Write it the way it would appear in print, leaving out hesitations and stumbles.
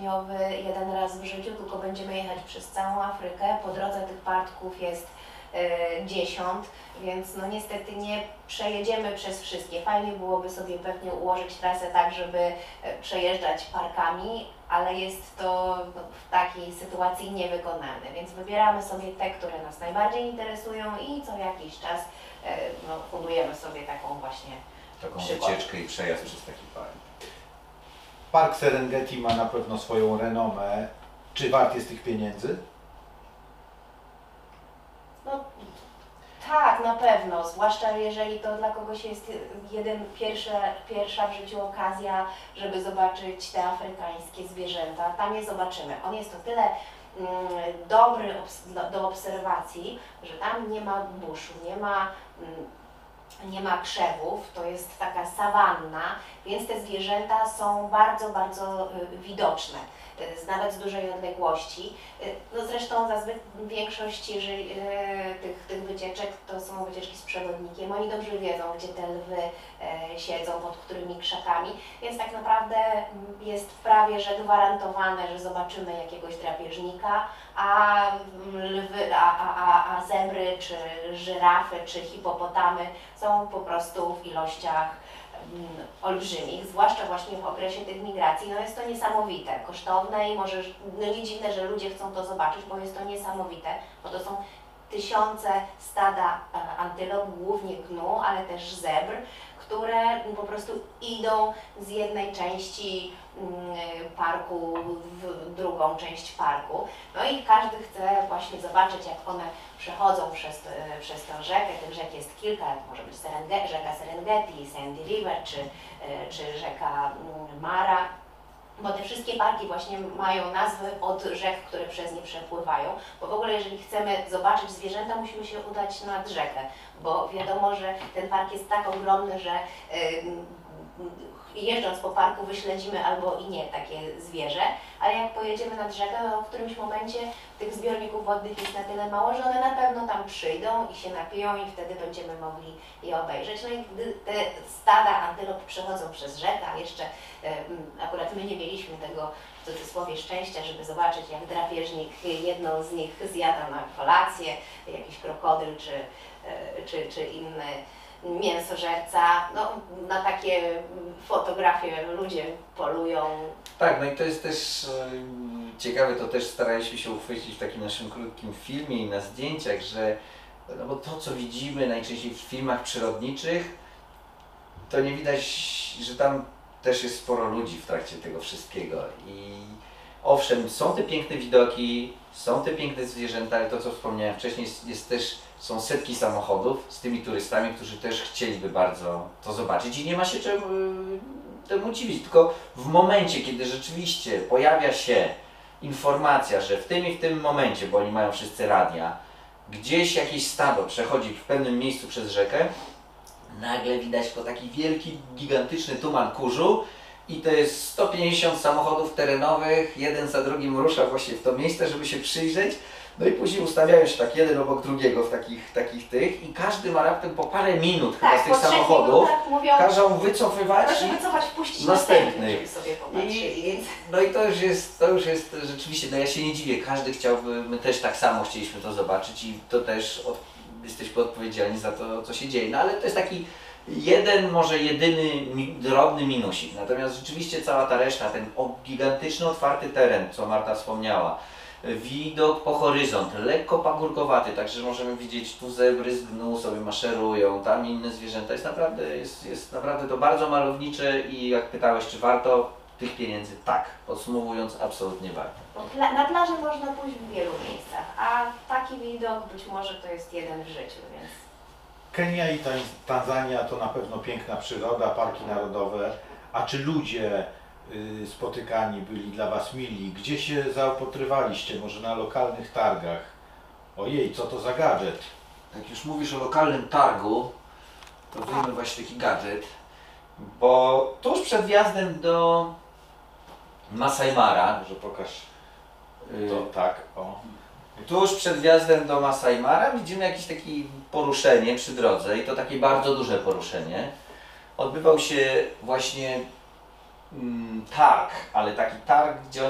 tygodniowy jeden raz w życiu, tylko będziemy jechać przez całą Afrykę. Po drodze tych parków jest 10, więc no niestety nie przejedziemy przez wszystkie. Fajnie byłoby sobie pewnie ułożyć trasę tak, żeby przejeżdżać parkami, ale jest to w takiej sytuacji niewykonalne, więc wybieramy sobie te, które nas najbardziej interesują i co jakiś czas fundujemy sobie taką właśnie taką przykład. wycieczkę i przejazd przez taki park. Park Serengeti ma na pewno swoją renomę. Czy wart jest tych pieniędzy? No tak, na pewno, zwłaszcza jeżeli to dla kogoś jest pierwsza w życiu okazja, żeby zobaczyć te afrykańskie zwierzęta. Tam je zobaczymy. On jest o tyle dobry do obserwacji, że tam nie ma buszu, nie ma krzewów, to jest taka sawanna, więc te zwierzęta są bardzo, bardzo widoczne, nawet z dużej odległości. No zresztą większość tych wycieczek to są wycieczki z przewodnikiem. Oni dobrze wiedzą, gdzie te lwy siedzą, pod którymi krzakami, więc tak naprawdę jest prawie że gwarantowane, że zobaczymy jakiegoś drapieżnika, a zebry, czy żyrafy, czy hipopotamy są po prostu w ilościach olbrzymich, zwłaszcza właśnie w okresie tych migracji. No jest to niesamowite, kosztowne i może nie dziwne, że ludzie chcą to zobaczyć, bo jest to niesamowite, bo to są tysiące stada antylop, głównie gnu, ale też zebr, które po prostu idą z jednej części parku w drugą część parku. No i każdy chce właśnie zobaczyć, jak one przechodzą przez tę rzekę. Tych rzek jest kilka, może być rzeka Serengeti, Sandy River czy rzeka Mara. Bo te wszystkie parki właśnie mają nazwy od rzek, które przez nie przepływają, bo w ogóle jeżeli chcemy zobaczyć zwierzęta, musimy się udać nad rzekę, bo wiadomo, że ten park jest tak ogromny, że jeżdżąc po parku wyśledzimy albo i nie takie zwierzę, ale jak pojedziemy nad rzekę, to w którymś momencie tych zbiorników wodnych jest na tyle mało, że one na pewno tam przyjdą i się napiją i wtedy będziemy mogli je obejrzeć. No i gdy te stada antylop przechodzą przez rzekę, a jeszcze akurat my nie mieliśmy tego w cudzysłowie szczęścia, żeby zobaczyć, jak drapieżnik jedną z nich zjada na kolację, jakiś krokodyl czy inny mięsożerca. No, na takie fotografie ludzie polują. Tak, no i to jest też ciekawe, to też staraliśmy się uchwycić w takim naszym krótkim filmie i na zdjęciach, że no bo to, co widzimy najczęściej w filmach przyrodniczych, to nie widać, że tam też jest sporo ludzi w trakcie tego wszystkiego. I owszem, są te piękne widoki, są te piękne zwierzęta, ale to, co wspomniałem wcześniej, są setki samochodów z tymi turystami, którzy też chcieliby bardzo to zobaczyć i nie ma się czemu temu dziwić, tylko w momencie, kiedy rzeczywiście pojawia się informacja, że w tym i w tym momencie, bo oni mają wszyscy radia, gdzieś jakieś stado przechodzi w pewnym miejscu przez rzekę, nagle widać to taki wielki, gigantyczny tuman kurzu i to jest 150 samochodów terenowych, jeden za drugim rusza właśnie w to miejsce, żeby się przyjrzeć. No i później ustawiają się tak jeden obok drugiego w takich tych i każdy ma raptem po parę minut tak, chyba z tych samochodów, mówią, każą wycofywać proszę i wycofać, wpuścić następnych. żeby sobie popatrzyli. No i to już jest rzeczywiście, no ja się nie dziwię, każdy chciałby, my też tak samo chcieliśmy to zobaczyć i to też jesteśmy odpowiedzialni za to, co się dzieje. No ale to jest taki jeden, może jedyny drobny minusik. Natomiast rzeczywiście cała ta reszta, ten gigantyczny, otwarty teren, co Marta wspomniała, widok po horyzont, lekko pagórkowaty, także możemy widzieć tu zebry z gnu sobie maszerują, tam inne zwierzęta. Jest naprawdę to bardzo malownicze i jak pytałeś, czy warto tych pieniędzy, tak. Podsumowując, absolutnie warto. Na plaży można pójść w wielu miejscach, a taki widok być może to jest jeden w życiu, więc... Kenia i Tanzania to na pewno piękna przyroda, parki narodowe, a czy ludzie spotykani byli dla Was mili? Gdzie się zaopatrywaliście? Może na lokalnych targach? Ojej, co to za gadżet? Jak już mówisz o lokalnym targu, to wyjmę właśnie taki gadżet, bo tuż przed wjazdem do Masai Mara, Może pokaż to tak, o. tuż przed wjazdem do Masai Mara widzimy jakieś takie poruszenie przy drodze i to takie bardzo duże poruszenie. Odbywał się właśnie targ, ale taki targ, gdzie